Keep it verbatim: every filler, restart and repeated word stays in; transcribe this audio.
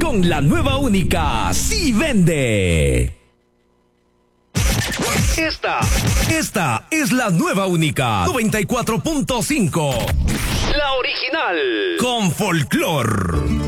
con la nueva única Sí Vende. Esta, esta es la nueva única noventa y cuatro punto cinco. La original con folclor.